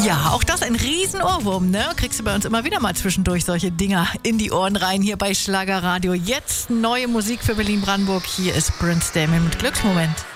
Ja, auch das ein Riesenohrwurm, ne? Kriegst du bei uns immer wieder mal zwischendurch solche Dinger in die Ohren rein hier bei Schlagerradio. Jetzt neue Musik für Berlin-Brandenburg. Hier ist Prince Damon mit Glücksmoment.